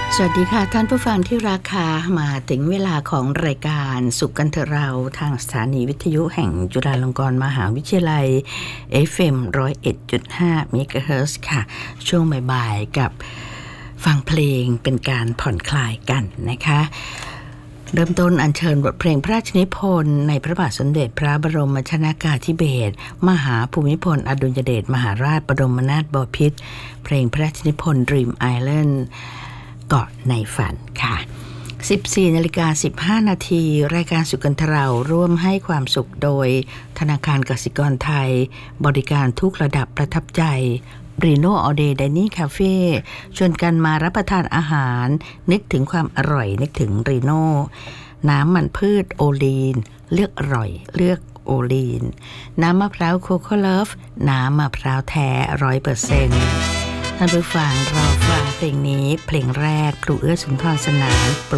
สวัสดีค่ะท่านผู้ฟังที่รักค่ะมาถึงเวลาของรายการสุขกันเถอะเราทางสถานีวิทยุแห่งจุฬาลงกรณ์มหาวิทยาลัย FM 101.5 MHz ค่ะช่วงบ่ายๆกับฟังเพลงเป็นการผ่อนคลายกันนะคะเริ่มต้นอัญเชิญบทเพลงพระราชนิพนธ์ในพระบาทสมเด็จพระบรมชนากาธิเบศรมหาภูมิพลอดุลยเดชมหาราชบรมนาถบพิตรเพลงพระราชนิพนธ์ Dream Islandเกาะในฝันค่ะ 14:15 นาทีรายการสุขกันเถอะเราร่วมให้ความสุขโดยธนาคารกสิกรไทยบริการทุกระดับประทับใจReno All Day Dining Cafe ชวนกันมารับประทานอาหารนึกถึงความอร่อยนึกถึง Reno น้ำมันพืชโอลีนเลือกอร่อยเลือกโอลีนน้ำมะพร้าวโคโค่เลิฟน้ำมะพร้าวแท้ 100%ท่านผู้ฟังรอฟังเพลงนี้เพลงแรกครูเอื้อสุนทรสนานโปร